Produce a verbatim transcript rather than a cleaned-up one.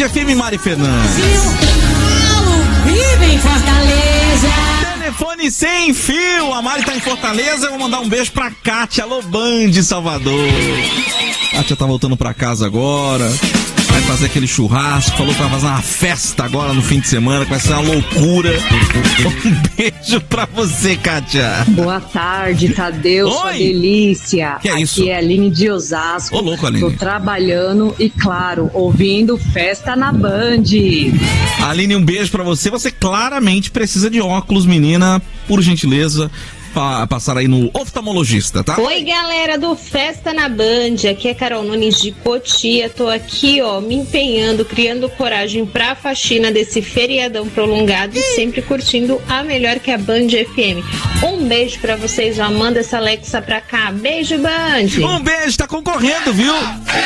F M, Mari Fernandes. Vive em Fortaleza. Telefone sem fio. A Mari tá em Fortaleza. Eu vou mandar um beijo pra Kátia Loban de Salvador. Kátia tá voltando pra casa agora. Vai fazer aquele churrasco. Falou que vai fazer uma festa agora no fim de semana, que vai ser uma loucura. Um beijo pra você, Kátia. Boa tarde, Tadeu, Oi. sua delícia. Que é isso? Aqui é a Aline de Osasco. Ô, louco, Aline. Tô trabalhando e, claro, ouvindo Festa na Band. Aline, um beijo pra você. Você claramente precisa de óculos, menina. Por gentileza, pa- passar aí no oftalmologista, tá? Oi, galera do Festa na Band, aqui é Carol Nunes de Cotia, tô aqui, ó, me empenhando, criando coragem pra faxina desse feriadão prolongado e sempre curtindo a melhor que a Band F M. Um beijo pra vocês, ó, manda essa Alexa pra cá, beijo, Band! Um beijo, tá concorrendo, viu?